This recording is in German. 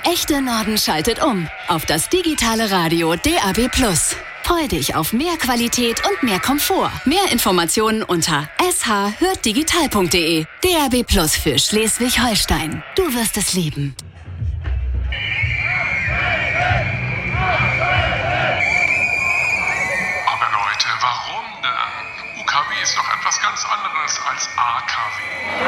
echte Norden schaltet um auf das digitale Radio DAB+. Freu dich auf mehr Qualität und mehr Komfort. Mehr Informationen unter shhörtdigital.de. DAB+ für Schleswig-Holstein. Du wirst es lieben. Aber Leute, warum denn? UKW ist doch etwas ganz anderes als AKW.